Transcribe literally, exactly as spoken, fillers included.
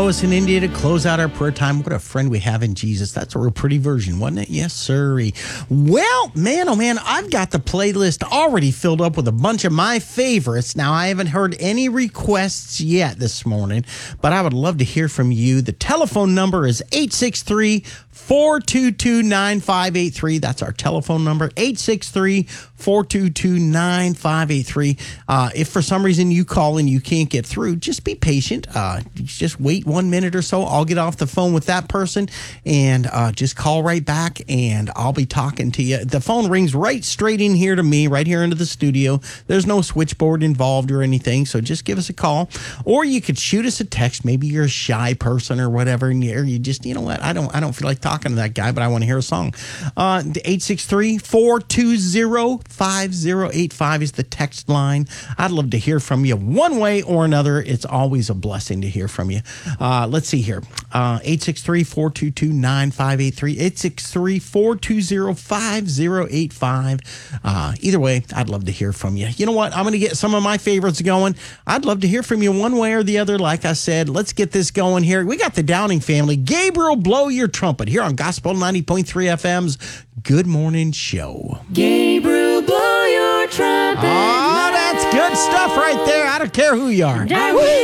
Lois in India to close out our prayer time. What a friend we have in Jesus. That's a real pretty version, wasn't it? Yes, sirree. Well, man, oh man, I've got the playlist already filled up with a bunch of my favorites. Now, I haven't heard any requests yet this morning, but I would love to hear from you. The telephone number is eight six three, four two two, nine five eight three. That's our telephone number, eight six three, four two two, nine five eight three. Uh, if for some reason you call and you can't get through, just be patient. Uh, just wait one minute or so. I'll get off the phone with that person and uh, just call right back, and I'll be talking to you. The phone rings right straight in here to me, right here into the studio. There's no switchboard involved or anything, so just give us a call. Or you could shoot us a text. Maybe you're a shy person or whatever, and you you just, you know what, I don't I don't feel like talking to that guy, but I want to hear a song. Uh, eight six three, four two zero, five zero eight five is the text line. I'd love to hear from you one way or another. It's always a blessing to hear from you. Uh, let's see here. Uh, eight six three, four two two, nine five eight three, eight six three, four two zero, five zero eight five. Uh, either way, I'd love to hear from you. You know what? I'm going to get some of my favorites going. I'd love to hear from you one way or the other. Like I said, let's get this going here. We got the Downing family. Gabriel, blow your trumpet here on Gospel ninety point three F M's Good Morning Show. Gabriel, blow your trumpet. Oh, that's good stuff right there. I don't care who you are.